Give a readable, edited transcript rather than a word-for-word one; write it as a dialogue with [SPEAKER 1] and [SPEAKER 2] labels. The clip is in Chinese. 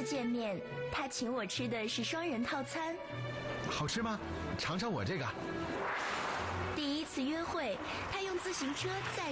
[SPEAKER 1] 次见面，他请我吃的是双人套餐。
[SPEAKER 2] 好吃吗？尝尝我这个。
[SPEAKER 1] 第一次约会，他用自行车载